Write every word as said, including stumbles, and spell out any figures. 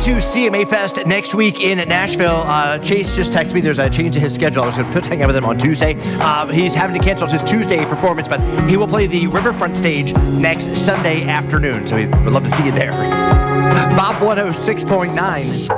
to C M A Fest next week in Nashville. Uh, Chase just texted me there's a change to his schedule. I was going to hang out with him on Tuesday. Uh, he's having to cancel his Tuesday performance, but he will play the Riverfront stage next Sunday afternoon. So we would love to see you there. Bob one oh six point nine.